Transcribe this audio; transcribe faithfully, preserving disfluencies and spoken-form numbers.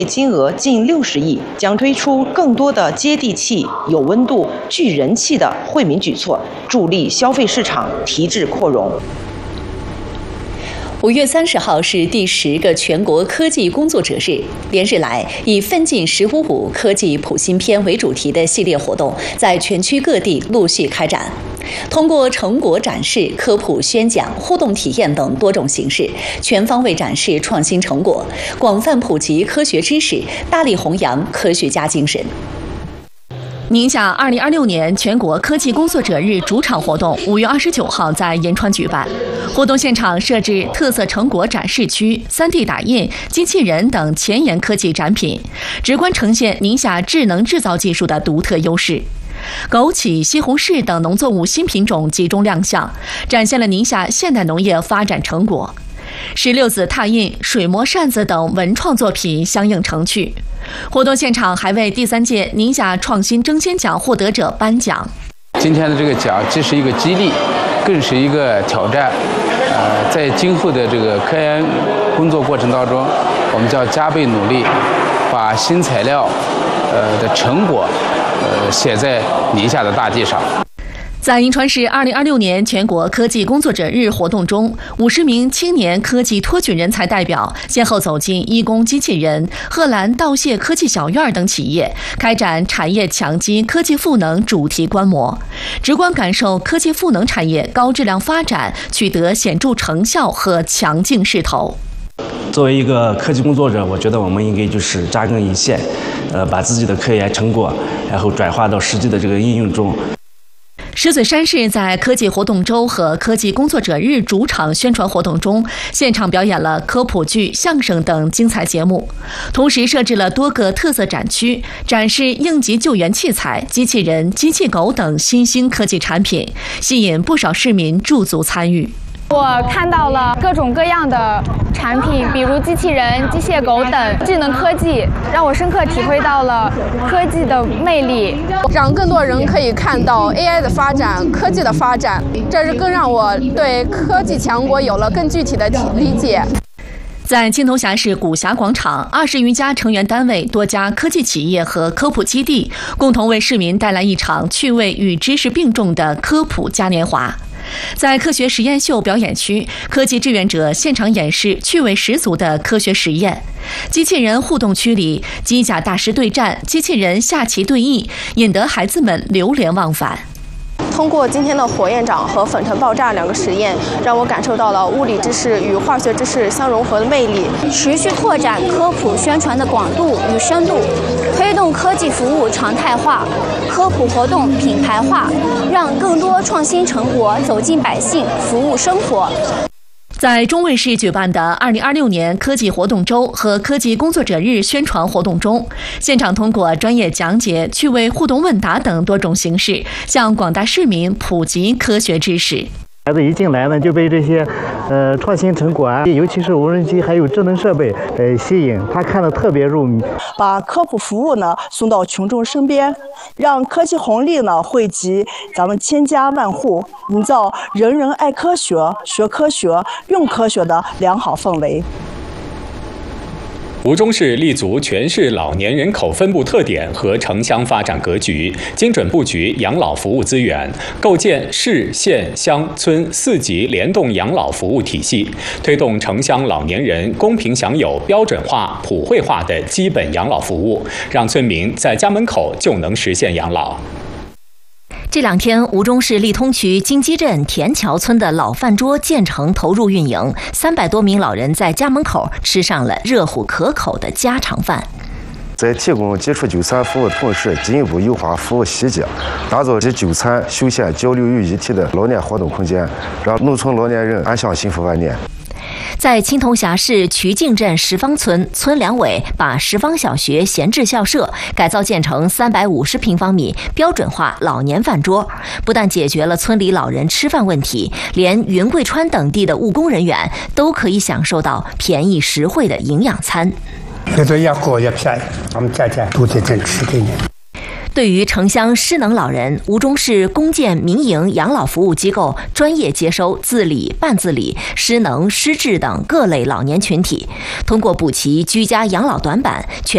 金额近六十亿，将推出更多的接地气、有温度、具人气的惠民举措，助力消费市场提质扩容。 五月三十号是第十个全国科技工作者日，连日来以“奋进十五五”科技普新篇为主题的系列活动在全区各地陆续开展。通过成果展示、科普宣讲、互动体验等多种形式，全方位展示创新成果，广泛普及科学知识，大力弘扬科学家精神。宁夏二零二六年全国科技工作者日主场活动五月二十九号在银川举办。活动现场设置特色成果展示区、三 D 打印、机器人等前沿科技展品，直观呈现宁夏智能制造技术的独特优势。枸杞、西红柿等农作物新品种集中亮相，展现了宁夏现代农业发展成果。石榴子拓印、水磨扇子等文创作品相应成趣。活动现场还为第三届宁夏创新争先奖获得者颁奖。 今天的这个奖既是一个激励，更是一个挑战。呃，在今后的这个科研工作过程当中，我们将加倍努力，把新材料呃的成果呃写在宁夏的大地上。 在银川市二零二六年全国科技工作者日活动中，五十名青年科技托举人才代表先后走进一工机器人、贺兰道谢科技小院等企业，开展产业强基科技赋能主题观摩，直观感受科技赋能产业高质量发展取得显著成效和强劲势头。 作为一个科技工作者，我觉得我们应该就是扎根一线，呃，把自己的科研成果，然后转化到实际的这个应用中。 石嘴山市在科技活动周和科技工作者日主场宣传活动中，现场表演了科普剧、相声等精彩节目，同时设置了多个特色展区，展示应急救援器材、机器人、机器狗等新兴科技产品，吸引不少市民驻足参与。 我看到了各种各样的产品，比如机器人、机械狗等智能科技，让我深刻体会到了科技的魅力， 让更多人可以看到 A I 的发展、科技的发展，这是更让我对科技强国有了更具体的理解。 在青铜峡市古峡广场，二十余家成员单位、多家科技企业和科普基地共同为市民带来一场趣味与知识并重的科普嘉年华。在科学实验秀表演区，科技志愿者现场演示趣味十足的科学实验；机器人互动区里，机甲大师对战、机器人下棋对弈，引得孩子们流连忘返。 通过今天的火焰掌和粉尘爆炸两个实验，让我感受到了物理知识与化学知识相融合的魅力。 持续拓展科普宣传的广度与深度，推动科技服务常态化，科普活动品牌化，让更多创新成果走进百姓，服务生活。 在中卫市举办的二零二六年科技活动周和科技工作者日宣传活动中，现场通过专业讲解、趣味互动问答等多种形式，向广大市民普及科学知识。 孩子一进来呢，就被这些呃创新成果啊，尤其是无人机还有智能设备呃吸引，他看得特别入迷。 把科普服务呢送到群众身边，让科技红利呢惠及咱们千家万户，营造人人爱科学、学科学、用科学的良好氛围。 吴忠市立足全市老年人口分布特点和城乡发展格局，精准布局养老服务资源，构建市县乡村四级联动养老服务体系，推动城乡老年人公平享有标准化、普惠化的基本养老服务，让村民在家门口就能实现养老。 这两天，吴忠市利通区金鸡镇田桥村的老饭桌建成投入运营，三百多名老人在家门口吃上了热乎可口的家常饭。 在提供基础就餐服务的同时，进一步优化服务细节，打造集就餐、休闲、交流于一体的老年活动空间，让农村老年人安享幸福晚年。 在青铜峡市渠径镇石坊村，村两委把石坊小学闲置校舍改造建成三百五十平方米标准化老年饭桌，不但解决了村里老人吃饭问题，连云贵川等地的务工人员都可以享受到便宜实惠的营养餐。 这个越高越便宜，我们家家都在这吃的呢。 对于城乡失能老人，吴忠市公建民营养老服务机构专业接收自理、半自理、失能、失智等各类老年群体，通过补齐居家养老短板，全